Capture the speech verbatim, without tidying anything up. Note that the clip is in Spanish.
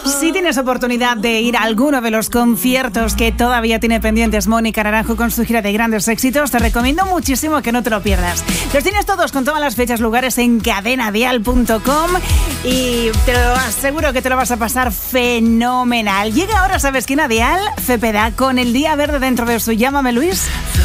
Si tienes oportunidad de ir a alguno de los conciertos que todavía tiene pendientes Mónica Naranjo con su gira de grandes éxitos, te recomiendo muchísimo que no te lo pierdas. Los tienes todos con todas las fechas, lugares en cadena dial punto com y te lo aseguro que te lo vas a pasar fenomenal. Llega ahora, ¿sabes quién? A Dial, Cepeda, con el día verde dentro de su Llámame Luis.